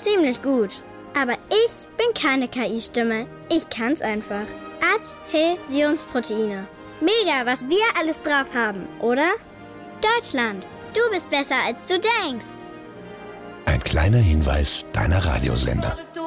ziemlich gut. Aber ich bin keine KI-Stimme. Ich kann's einfach. Adhäsionsproteine. Mega, was wir alles drauf haben, oder? Deutschland, du bist besser, als du denkst. Ein kleiner Hinweis deiner Radiosender.